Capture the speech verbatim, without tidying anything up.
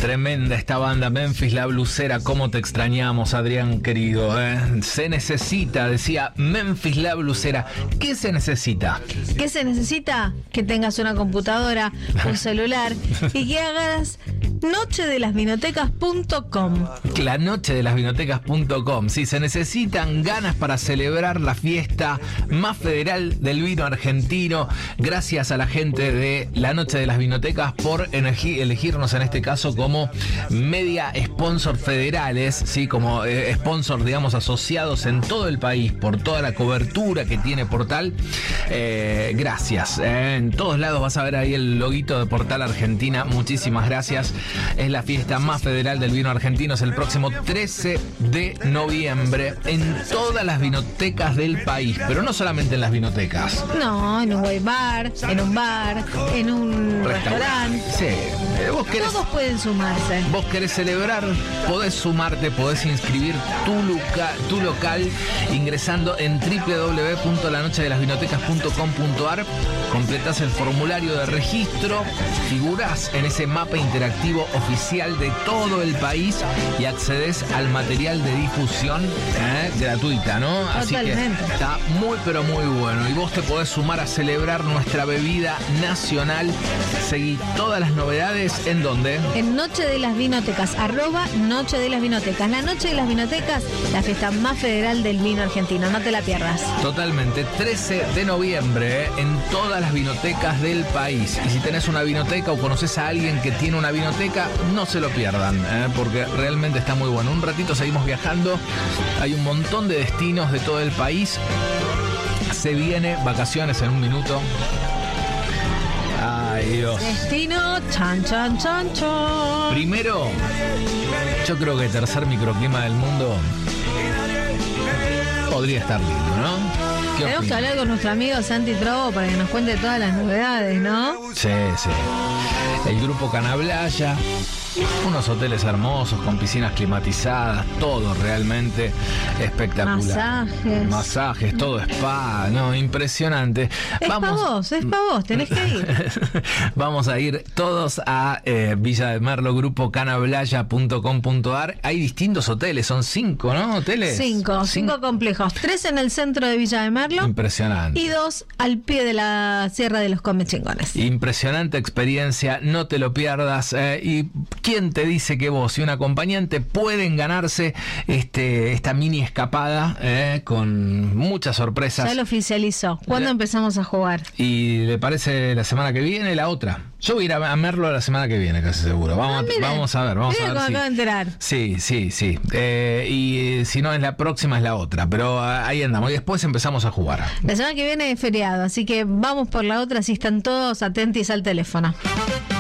Tremenda esta banda, Memphis La Blusera. Cómo te extrañamos, Adrián querido, ¿eh? Se necesita, decía Memphis La Blusera. ¿Qué se necesita? ¿Qué se necesita? Que tengas una computadora, un celular y que hagas noche de las vinotecas punto com. La noche de las vinotecas punto com. Sí, se necesitan ganas para celebrar la fiesta más federal del vino argentino. Gracias a la gente de la Noche de las Vinotecas por elegirnos en este caso como media sponsor federales, sí, como eh, sponsor, digamos, asociados en todo el país por toda la cobertura que tiene Portal. Eh, gracias. Eh, en todos lados vas a ver ahí el loguito de Portal Argentina. Muchísimas gracias. Es la fiesta más federal del vino argentino. Es el próximo trece de noviembre en todas las vinotecas del país, pero no solamente en las vinotecas. No, en un wine bar, en un bar, en un restaurante. Sí. Eh, vos querés, Todos pueden sumarse. Vos querés celebrar, podés sumarte, podés inscribir tu, luca, tu local ingresando en doble u doble u doble u punto la noche de las vinotecas punto com punto a r. Completás el formulario de registro, figurás en ese mapa interactivo oficial de todo el país y accedes al material de difusión eh, gratuita, ¿no? Así Totalmente. que está muy pero muy bueno y vos te podés sumar a celebrar nuestra bebida nacional. Seguí todas las novedades. ¿En dónde? En Noche de las Vinotecas, arroba Noche de las Vinotecas. La Noche de las Vinotecas, la fiesta más federal del vino argentino, no te la pierdas. Totalmente, trece de noviembre, ¿eh? En todas las vinotecas del país. Y si tenés una vinoteca o conoces a alguien que tiene una vinoteca, no se lo pierdan, ¿eh? Porque realmente está muy bueno. Un ratito seguimos viajando, hay un montón de destinos de todo el país. Se viene vacaciones en un minuto. Ay, Dios. Destino, chan, chan, chan, chan. Primero, yo creo que tercer microclima del mundo podría estar lindo, ¿no? Tenemos opinas? que hablar con nuestro amigo Santi Trovo para que nos cuente todas las novedades, ¿no? Sí, sí. El grupo Canablaya, unos hoteles hermosos con piscinas climatizadas, todo realmente espectacular. Masajes. Masajes, todo spa, no, impresionante. Es para vos, es para vos, tenés que ir. Vamos a ir todos a eh, Villa de Merlo, grupo canablaya punto com punto a r. Hay distintos hoteles, son cinco, ¿no? Hoteles. Cinco, cinco, cinco complejos. Tres en el centro de Villa de Merlo. Impresionante. Y dos al pie de la Sierra de los Comechingones. Impresionante experiencia, no te lo pierdas. Eh, y ¿quién te dice que vos y un acompañante pueden ganarse este, esta mini escapada eh, con muchas sorpresas? Ya lo oficializó. ¿Cuándo Ya. empezamos a jugar? ¿Y le parece la semana que viene la otra? Yo voy a ir a, a Merlo la semana que viene, casi seguro. Vamos, Ah, miren. vamos a ver, vamos Miren a ver. cómo Si... acabo de enterar. Sí, sí, sí. Eh, y si no es la próxima, es la otra. Pero ah, ahí andamos. Y después empezamos a jugar. La semana que viene es feriado, así que vamos por la otra si están todos atentos al teléfono.